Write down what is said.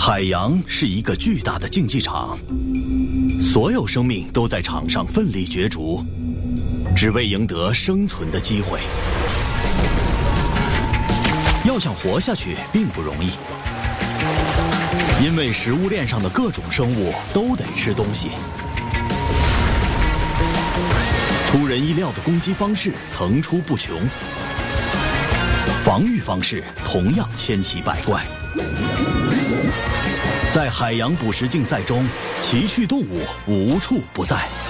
海洋是一个巨大的竞技场，所有生命都在场上奋力角逐，只为赢得生存的机会。要想活下去并不容易，因为食物链上的各种生物都得吃东西。出人意料的攻击方式层出不穷，防御方式同样千奇百怪。在海洋捕食竞赛中，奇趣动物无处不在。